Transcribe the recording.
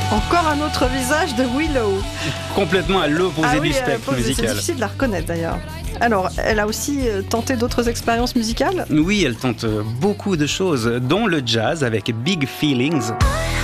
Encore un autre visage de Willow. Complètement à l'opposé du spectre c'est musical. difficile de la reconnaître d'ailleurs. Alors, elle a aussi tenté d'autres expériences musicales ? Oui, elle tente beaucoup de choses, dont le jazz avec Big Feelings.